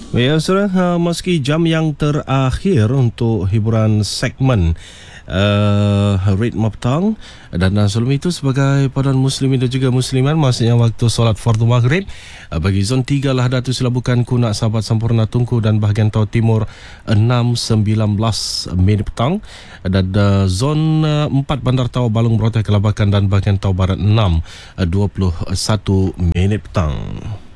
Ya, saudara, meski jam yang terakhir untuk hiburan segmen ritme petang dan sebelum itu sebagai paduan muslimin dan juga musliman, maksudnya waktu solat fardu maghrib bagi zon 3 Lahadatu Silabukan Kunak Sahabat Sampurna Tungku dan bahagian Tau Timur 6.19 minit petang, dan zon 4 Bandar Tau Balung Beroteh Kelabakan dan bahagian Tau Barat 6.21 minit petang.